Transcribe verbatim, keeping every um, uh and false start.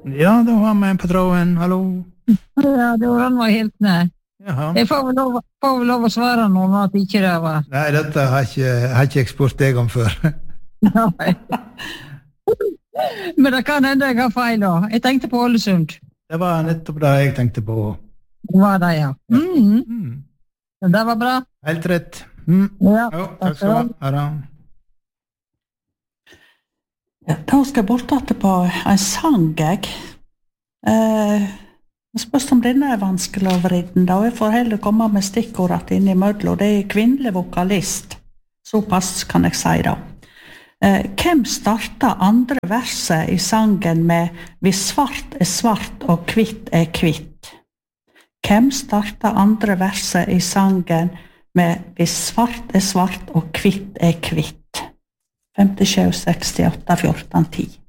Ja, da var vi på tråden. Hallo. Ja, det var han var helt nær. Jaha. Jeg får vel lov, får vel lov å svare noen at ikke det var. Nei, dette har ikke, har ikke jeg spurt deg om før. Nei. Men det kan hende jeg har feil da. Jeg tenkte på Ålesund. Det var nettopp det jeg tenkte på. Det var det, ja. Mm. Mm. Det var bra. Helt rett. Mm. Ja, Jo, takk takk skal du ha. Ha det. Ja, da skal jeg bort at på en sang, jeg. Eh, jeg spørs om denne er vanskelig å vriden, da. Jeg får heller komme med stikkordet inn i mødlo. Det er kvinnelig vokalist. Såpass kan jeg si da. Eh, hvem startet andre verset i sangen med «Hvis svart er svart og kvitt er kvitt»? Hvem startet andre verset i sangen med «Hvis svart er svart og kvitt er kvitt»? femtisju, sekstiåtte, fjorten, ti.